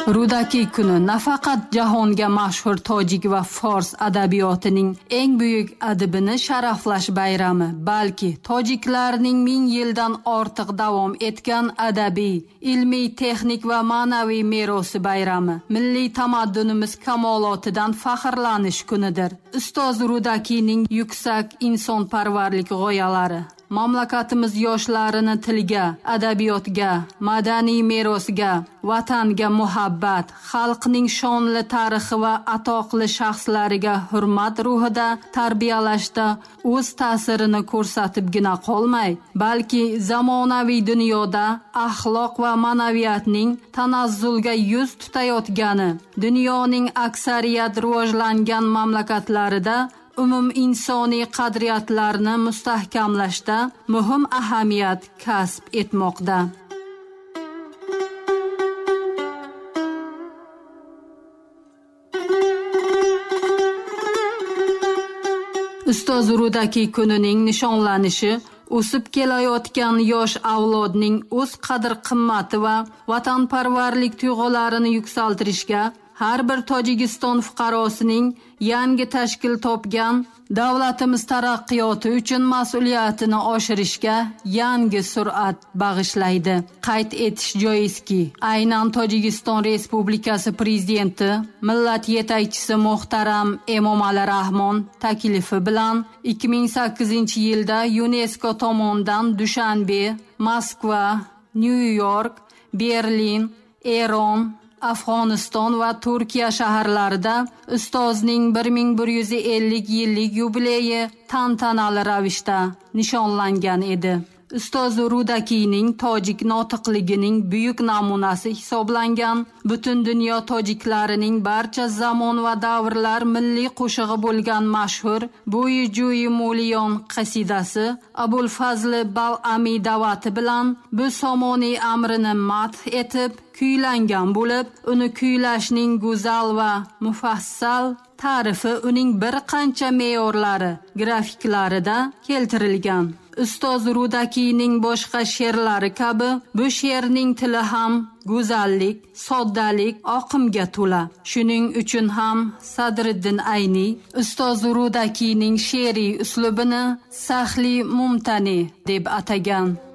Rudaki kuni nafaqat jahonga mashhur tojik va fors adabiyotining eng buyuk adibini sharaflash bayrami, balki tojiklarning 1000 yildan ortiq davom etgan adabiy, ilmiy, texnik va ma'naviy merosi bayrami, milliy tamaddunimiz kamolotidan faxrlanish kunidir. Ustoz Rudakining yuksak insonparvarlik g'oyalari mamlakatimiz yoshlarini tilga, adabiyotga, madaniy merosga, vatanga muhabbat, xalqning shonli tarixi va atoqli shaxslariga hurmat ruhida tarbiyalashda o'z ta'sirini ko'rsatibgina qolmay, balki zamonaviy dunyoda axloq va ma'naviyatning tanazzulga yuz tutayotgani, dunyoning aksariyat rivojlangan mamlakatlarida umum insoniy qadriyatlarni mustahkamlashda muhim ahamiyat kasb etmoqda. Ustoz Rudaki kunining nishonlanishi o'sib kelayotgan yosh avlodning o'z qadr-qimmati va vatanparvarlik tuyg'ularini yuksaltirishga, har bir Tojikiston fuqarosining yangi tashkil topgan davlatimiz taraqqiyoti uchun mas'uliyatini oshirishga yangi sur'at bag'ishlaydi. Qayd etish joizki, aynan Tojikiston Respublikasi prezidenti, millat yetakchisi muhtaram Emomali Rahmon taklifi bilan 2008-yilda UNESCO tomonidan Dushanbe, Moskva, Nyu-York, Berlin, Eron, Afg'oniston va Turkiya shaharlarida ustozning 1150 yillik yubileyi tantanali ravishda nishonlangan edi. Ustoz Rudakining tojik notiqligining buyuk namunasi hisoblangan butun dunyo tojiklarining barcha zamon va davrlar milliy qo'shig'i bo'lgan mashhur Bo'yi-Juyi Muliyon qasidasi Abul Fazli Bal'ami davati bilan bu somoniy amrini madh etib kuylangan bo'lib, uni kuylashning go'zal va mufassal ta'rifi uning bir qancha me'yorlari, grafiklarida keltirilgan. Ustoz Rudakining boshqa she'rlari kabi bu she'rning tili ham go'zallik, soddalik, oqimga to'la. Shuning uchun ham Sadriddin Ayni Ustoz Rudakining she'riy uslubini Sahli Mumtani deb atagan.